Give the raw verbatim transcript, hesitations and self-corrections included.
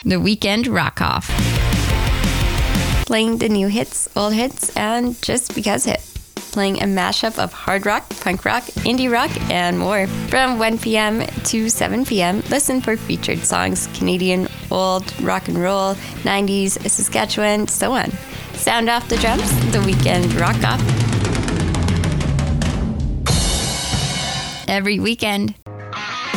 The Weekend Rock Off. Playing the new hits, old hits, and just because hit. Playing a mashup of hard rock, punk rock, indie rock, and more. From one p.m. to seven p.m., listen for featured songs, Canadian, old, rock and roll, nineties, Saskatchewan, so on. Sound off the drums, The Weekend Rock Off. Every weekend,